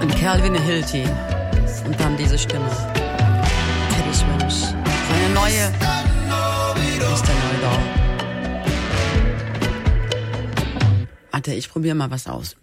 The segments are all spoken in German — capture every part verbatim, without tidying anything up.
Und Calvin Hilty. Und dann diese Stimme. Teddy Swims. Seine neue. Ist der neu da. Warte, ich probiere mal was aus.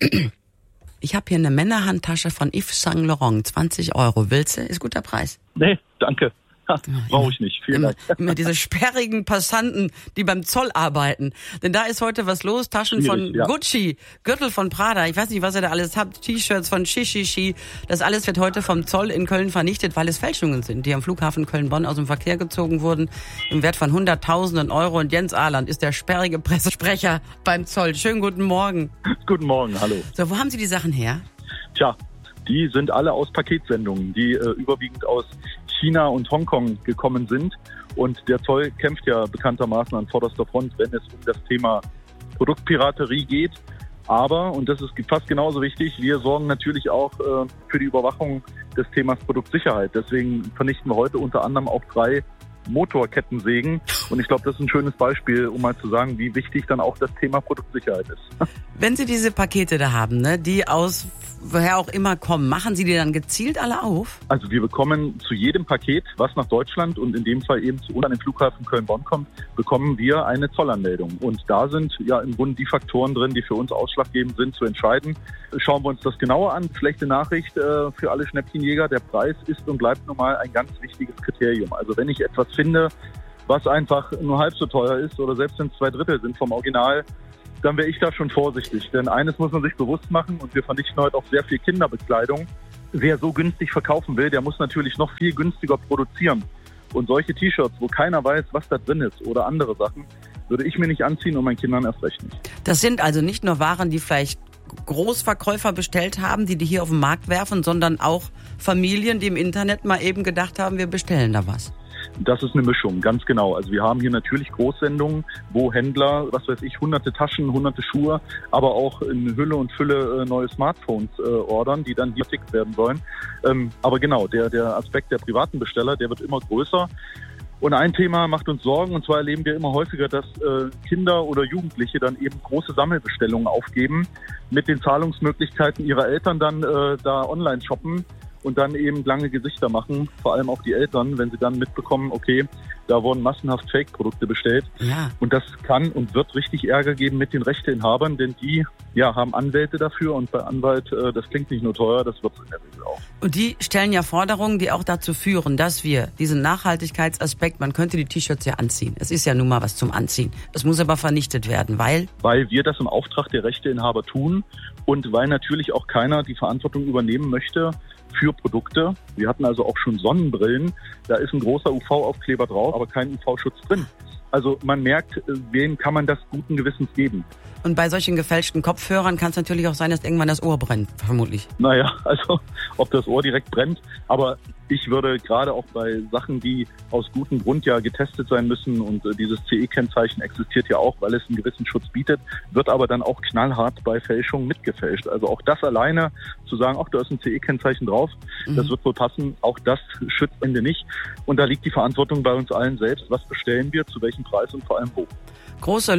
Ich habe hier eine Männerhandtasche von Yves Saint Laurent. zwanzig Euro. Willst du? Ist guter Preis. Nee, danke. Brauche ich nicht. Vielen immer, Dank. immer diese sperrigen Passanten, die beim Zoll arbeiten. Denn da ist heute was los. Taschen von ja. Gucci, Gürtel von Prada. Ich weiß nicht, was ihr da alles habt. T-Shirts von Shishishi. Das alles wird heute vom Zoll in Köln vernichtet, weil es Fälschungen sind, die am Flughafen Köln-Bonn aus dem Verkehr gezogen wurden. Im Wert von Hunderttausenden Euro. Und Jens Ahland ist der sperrige Pressesprecher beim Zoll. Schönen guten Morgen. Guten Morgen, hallo. So, wo haben Sie die Sachen her? Tja, die sind alle aus Paketsendungen, die äh, überwiegend aus China und Hongkong gekommen sind. Und der Zoll kämpft ja bekanntermaßen an vorderster Front, wenn es um das Thema Produktpiraterie geht. Aber, und das ist fast genauso wichtig, wir sorgen natürlich auch äh, für die Überwachung des Themas Produktsicherheit. Deswegen vernichten wir heute unter anderem auch drei Motorkettensägen. Und ich glaube, das ist ein schönes Beispiel, um mal zu sagen, wie wichtig dann auch das Thema Produktsicherheit ist. Wenn Sie diese Pakete da haben, ne, die aus woher auch immer kommen, machen Sie die dann gezielt alle auf? Also wir bekommen zu jedem Paket, was nach Deutschland und in dem Fall eben zu uns an den Flughafen Köln-Bonn kommt, bekommen wir eine Zollanmeldung. Und da sind ja im Grunde die Faktoren drin, die für uns ausschlaggebend sind, zu entscheiden. Schauen wir uns das genauer an. Schlechte Nachricht äh, für alle Schnäppchenjäger. Der Preis ist und bleibt nun mal ein ganz wichtiges Kriterium. Also wenn ich etwas finde, was einfach nur halb so teuer ist oder selbst wenn es zwei Drittel sind vom Original, dann wäre ich da schon vorsichtig. Denn eines muss man sich bewusst machen und wir vernichten heute auch sehr viel Kinderbekleidung. Wer so günstig verkaufen will, der muss natürlich noch viel günstiger produzieren. Und solche T-Shirts, wo keiner weiß, was da drin ist oder andere Sachen, würde ich mir nicht anziehen und meinen Kindern erst recht nicht. Das sind also nicht nur Waren, die vielleicht Großverkäufer bestellt haben, die die hier auf den Markt werfen, sondern auch Familien, die im Internet mal eben gedacht haben, wir bestellen da was. Das ist eine Mischung, ganz genau. Also wir haben hier natürlich Großsendungen, wo Händler, was weiß ich, hunderte Taschen, hunderte Schuhe, aber auch in Hülle und Fülle äh, neue Smartphones äh, ordern, die dann hier vertickt werden sollen. Ähm, aber genau, der, der Aspekt der privaten Besteller, der wird immer größer. Und ein Thema macht uns Sorgen, und zwar erleben wir immer häufiger, dass äh, Kinder oder Jugendliche dann eben große Sammelbestellungen aufgeben, mit den Zahlungsmöglichkeiten ihrer Eltern dann äh, da online shoppen und dann eben lange Gesichter machen, vor allem auch die Eltern, wenn sie dann mitbekommen, okay, da wurden massenhaft Fake-Produkte bestellt. Ja. Und das kann und wird richtig Ärger geben mit den Rechteinhabern, denn die ja haben Anwälte dafür und bei Anwalt, äh, das klingt nicht nur teuer, das wird es in der Regel auch. Und die stellen ja Forderungen, die auch dazu führen, dass wir diesen Nachhaltigkeitsaspekt, man könnte die T-Shirts ja anziehen. Es ist ja nun mal was zum Anziehen. Es muss aber vernichtet werden, weil? Weil wir das im Auftrag der Rechteinhaber tun und weil natürlich auch keiner die Verantwortung übernehmen möchte für Produkte. Wir hatten also auch schon Sonnenbrillen, da ist ein großer U V-Aufkleber drauf, aber kein U V-Schutz drin. Also man merkt, wem kann man das guten Gewissens geben. Und bei solchen gefälschten Kopfhörern kann es natürlich auch sein, dass irgendwann das Ohr brennt, vermutlich. Naja, also ob das Ohr direkt brennt, aber ich würde gerade auch bei Sachen, die aus gutem Grund ja getestet sein müssen und äh, dieses C E-Kennzeichen existiert ja auch, weil es einen gewissen Schutz bietet, wird aber dann auch knallhart bei Fälschung mitgefälscht. Also auch das alleine zu sagen, ach, da ist ein C E-Kennzeichen drauf, mhm. das wird wohl passen, auch das schützt am Ende nicht. Und da liegt die Verantwortung bei uns allen selbst. Was bestellen wir, zu welchem Preis und vor allem wo? Große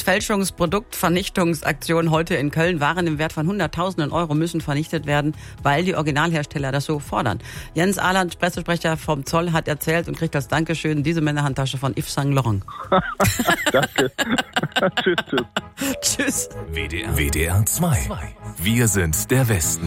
Luxus-Fälschungsproduktvernichtungsaktion heute in Köln. Waren im Wert von Hunderttausenden Euro müssen vernichtet werden, weil die Originalhersteller das so fordern. Jens Ahland, Pressesprecher vom Zoll, hat erzählt und kriegt als Dankeschön diese Männerhandtasche von Yves Saint Laurent. Danke. Tschüss, tschüss. Tschüss. W D R, W D R zwei. Wir sind der Westen.